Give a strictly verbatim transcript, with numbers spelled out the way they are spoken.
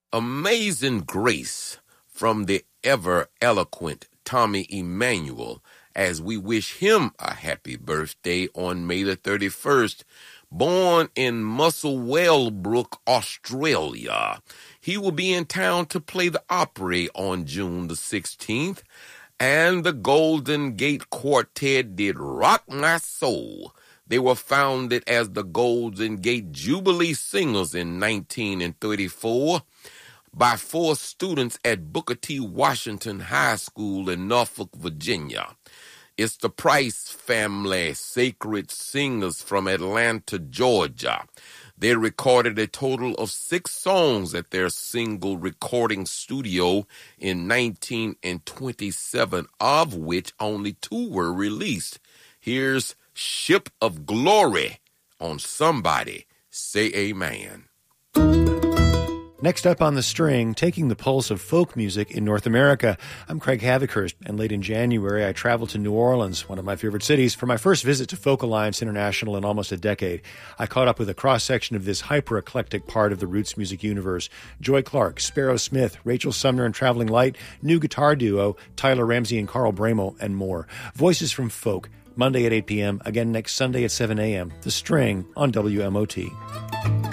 Amazing Grace from the ever-eloquent Tommy Emmanuel, as we wish him a happy birthday on May the thirty-first. Born in Muswellbrook, Australia, he will be in town to play the Opry on June the sixteenth, and the Golden Gate Quartet did rock my soul. They were founded as the Golden Gate Jubilee Singers in nineteen thirty-four by four students at Booker T. Washington High School in Norfolk, Virginia. It's the Price Family Sacred Singers from Atlanta, Georgia. They recorded a total of six songs at their single recording studio in nineteen twenty-seven, of which only two were released. Here's Ship of Glory on Somebody Say Amen. Next up on the string, taking the pulse of folk music in North America. I'm Craig Havikhurst, and late in January, I traveled to New Orleans, one of my favorite cities, for my first visit to Folk Alliance International in almost a decade. I caught up with a cross-section of this hyper-eclectic part of the roots music universe. Joy Clark, Sparrow Smith, Rachel Sumner and Traveling Light, new guitar duo, Tyler Ramsey and Carl Bramel, and more. Voices from Folk, Monday at eight p.m., again next Sunday at seven a.m. The String on W M O T.